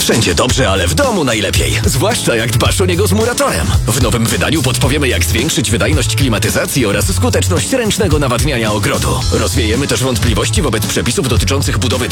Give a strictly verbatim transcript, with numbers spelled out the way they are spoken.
Wszędzie dobrze, ale w domu najlepiej. Zwłaszcza jak dbasz o niego z Muratorem. W nowym wydaniu podpowiemy, jak zwiększyć wydajność klimatyzacji oraz skuteczność ręcznego nawadniania ogrodu. Rozwiejemy też wątpliwości wobec przepisów dotyczących budowy